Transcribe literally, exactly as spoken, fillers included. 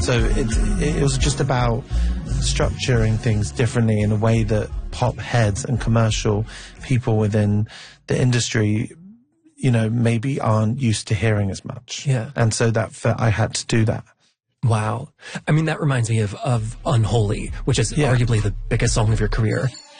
So it, it was just about structuring things differently in a way that pop heads and commercial people within the industry, you know, maybe aren't used to hearing as much. Yeah. And so that fe- I had to do that. Wow. I mean, that reminds me of, of Unholy, which is Yeah. arguably the biggest song of your career.